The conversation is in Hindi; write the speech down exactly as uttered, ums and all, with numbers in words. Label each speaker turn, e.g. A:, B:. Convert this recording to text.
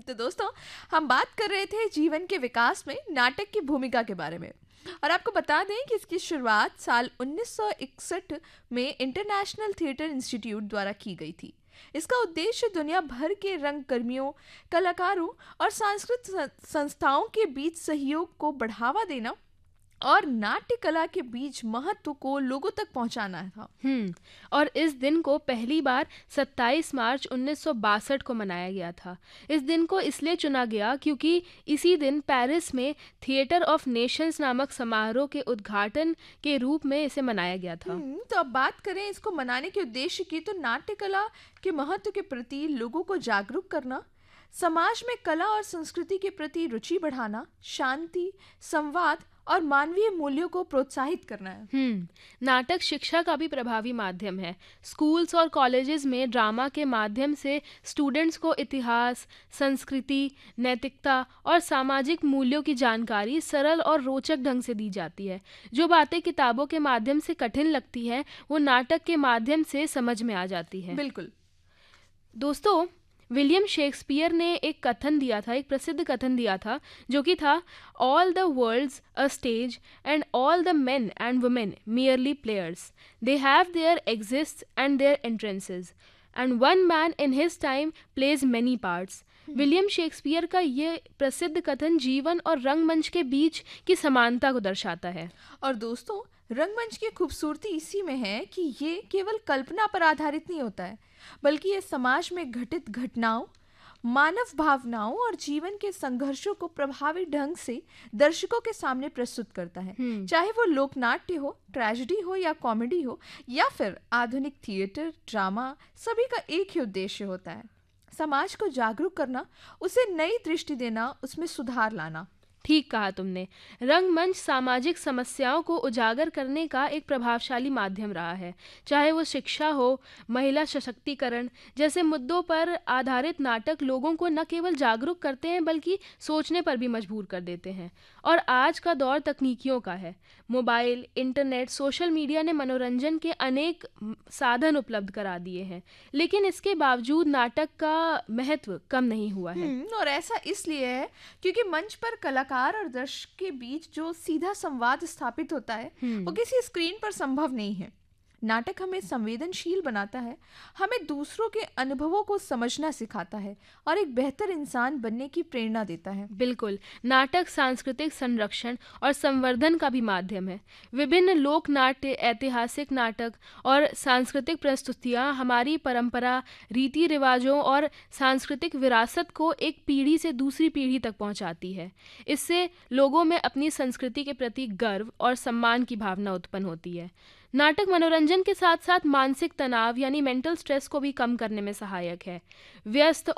A: तो दोस्तों, हम बात कर रहे थे जीवन के विकास में नाटक की भूमिका के बारे में। और आपको बता दें कि इसकी शुरुआत साल उन्नीस सौ इकसठ में इंटरनेशनल थिएटर इंस्टीट्यूट द्वारा की गई थी। इसका उद्देश्य दुनिया भर के रंगकर्मियों, कलाकारों और सांस्कृतिक सं- संस्थाओं के बीच सहयोग को बढ़ावा देना और नाट्य कला के बीच महत्व को लोगों तक पहुंचाना था।
B: हम्म और इस दिन को पहली बार सत्ताईस मार्च उन्नीस सौ बासठ को मनाया गया था। इस दिन को इसलिए चुना गया क्योंकि इसी दिन पेरिस में थिएटर ऑफ नेशंस नामक समारोह के उद्घाटन के रूप में इसे मनाया गया था।
A: हम्म, तो अब बात करें इसको मनाने के उद्देश्य की, तो नाट्य कला के महत्व के प्रति लोगों को जागरूक करना, समाज में कला और संस्कृति के प्रति रुचि बढ़ाना, शांति, संवाद और मानवीय मूल्यों को प्रोत्साहित करना है।
B: हम्म नाटक शिक्षा का भी प्रभावी माध्यम है। स्कूल्स और कॉलेजेस में ड्रामा के माध्यम से स्टूडेंट्स को इतिहास, संस्कृति, नैतिकता और सामाजिक मूल्यों की जानकारी सरल और रोचक ढंग से दी जाती है। जो बातें किताबों के माध्यम से कठिन लगती हैं, वो नाटक के माध्यम से समझ में आ जाती है।
A: बिल्कुल।
B: दोस्तों, विलियम शेक्सपियर ने एक कथन दिया था, एक प्रसिद्ध कथन दिया था, जो कि था, all the world's a stage and all the main and women merely players, they have their exist and there entrances and one man in his time pledge many parts. William Shakespeare का ये प्रसिद्ध कथन जीवन और रंगमंच के बीच की समानता को दर्शाता है।
A: और दोस्तों, रंगमंच की खूबसूरती इसी में है कि ये केवल कल्पना पर आधारित नहीं होता है, बल्कि ये समाज में घटित घटनाओं, मानव भावनाओं और जीवन के संघर्षों को प्रभावी ढंग से दर्शकों के सामने प्रस्तुत करता है। चाहे वो लोकनाट्य हो, ट्रेजेडी हो या कॉमेडी हो, या फिर आधुनिक थिएटर, ड्रामा, सभी का एक ही उद्देश्य होता है, समाज को जागरूक करना, उसे नई दृष्टि देना, उसमें सुधार लाना।
B: ठीक कहा तुमने। रंगमंच सामाजिक समस्याओं को उजागर करने का एक प्रभावशाली माध्यम रहा है। चाहे वो शिक्षा हो, महिला सशक्तिकरण जैसे मुद्दों पर आधारित नाटक लोगों को न केवल जागरूक करते हैं बल्कि सोचने पर भी मजबूर कर देते हैं। और आज का दौर तकनीकियों का है। मोबाइल, इंटरनेट, सोशल मीडिया ने मनोरंजन के अनेक साधन उपलब्ध करा दिए हैं, लेकिन इसके बावजूद नाटक का महत्व कम नहीं हुआ है।
A: हम्म, और ऐसा इसलिए है क्योंकि मंच पर कलाकार और दर्शक के बीच जो सीधा संवाद स्थापित होता है, वो किसी स्क्रीन पर संभव नहीं है। नाटक हमें संवेदनशील बनाता है, हमें दूसरों के अनुभवों को समझना सिखाता है और एक बेहतर इंसान बनने की प्रेरणा देता है।
B: बिल्कुल, नाटक सांस्कृतिक संरक्षण और संवर्धन का भी माध्यम है। विभिन्न लोक नाट्य, ऐतिहासिक नाटक और सांस्कृतिक प्रस्तुतियाँ हमारी परंपरा, रीति रिवाजों और सांस्कृतिक विरासत को एक पीढ़ी से दूसरी पीढ़ी तक पहुँचाती है। इससे लोगों में अपनी संस्कृति के प्रति गर्व और सम्मान की भावना उत्पन्न होती है। नाटक मनोरंजन के साथ साथ मानसिक तनाव यानी मेंटल स्ट्रेस को भी कम करने में सहायक है। व्यस्त